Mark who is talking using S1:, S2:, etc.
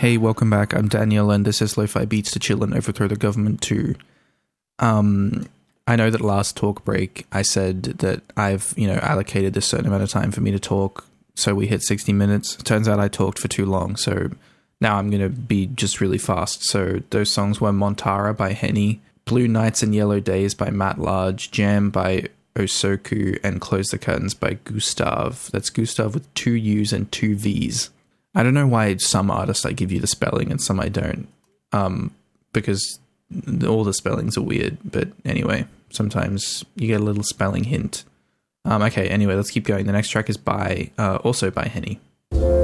S1: Hey, welcome back. I'm Daniel, and this is Lo-Fi Beats to Chill and Overthrow the Government 2. I know that last talk break, I said that I've, allocated this certain amount of time for me to talk, so we hit 60 minutes. Turns out I talked for too long, so now I'm going to be just really fast. So those songs were Montara by Henny, Blue Nights and Yellow Days by Matt Large, Jam by Osoku, and Close the Curtains by Gustav. That's Gustav with 2 U's and 2 V's. I don't know why some artists I give you the spelling and some I don't, because all the spellings are weird. But anyway, sometimes you get a little spelling hint. Okay, anyway, let's keep going. The next track is also by Henny.